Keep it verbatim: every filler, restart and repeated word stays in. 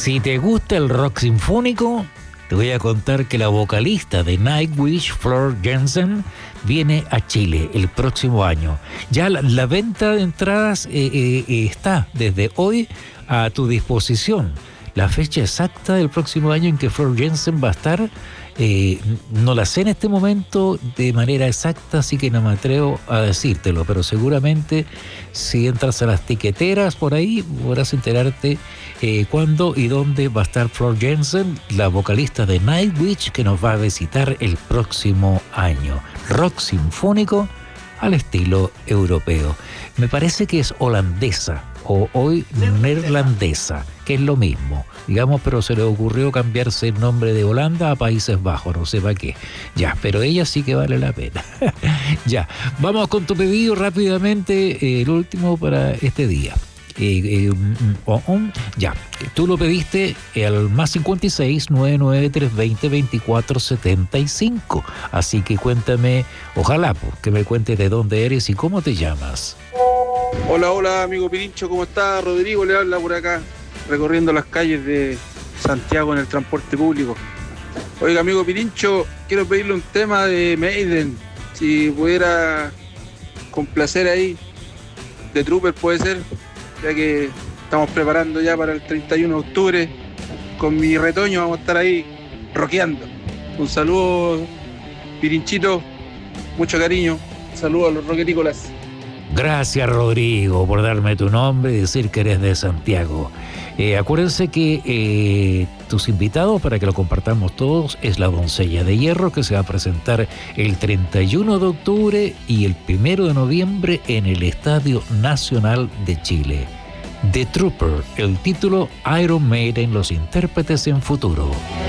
Si te gusta el rock sinfónico, te voy a contar que la vocalista de Nightwish, Floor Jansen, viene a Chile el próximo año. Ya la, la venta de entradas eh, eh, está desde hoy a tu disposición. La fecha exacta del próximo año en que Floor Jansen va a estar, eh, no la sé en este momento de manera exacta, así que no me atrevo a decírtelo, pero seguramente si entras a las tiqueteras por ahí podrás enterarte eh, cuándo y dónde va a estar Floor Jansen, la vocalista de Nightwish, que nos va a visitar el próximo año. Rock sinfónico al estilo europeo. Me parece que es holandesa o hoy neerlandesa, que es lo mismo, digamos, pero se le ocurrió cambiarse el nombre de Holanda a Países Bajos, no sé para qué. Ya, pero ella sí que vale la pena. Ya, vamos con tu pedido rápidamente, eh, el último para este día. Eh, eh, oh, oh, ya, tú lo pediste al más cincuenta y seis, nueve nueve tres dos cero, veinticuatro setenta y cinco. Así que cuéntame, ojalá pues, que me cuentes de dónde eres y cómo te llamas. Hola, hola, amigo Pirincho, ¿cómo está? Rodrigo le habla por acá, recorriendo las calles de Santiago en el transporte público. Oiga, amigo Pirincho, quiero pedirle un tema de Maiden, si pudiera complacer ahí, de Trooper puede ser, ya que estamos preparando ya para el treinta y uno de octubre, con mi retoño vamos a estar ahí rockeando. Un saludo, Pirinchito, mucho cariño, saludos a los roquerícolas. Gracias, Rodrigo, por darme tu nombre y decir que eres de Santiago. Eh, acuérdense que eh, tus invitados, para que lo compartamos todos, es la Doncella de Hierro, que se va a presentar el treinta y uno de octubre y el primero de noviembre en el Estadio Nacional de Chile. The Trooper, el título Iron Maiden, los intérpretes en futuro.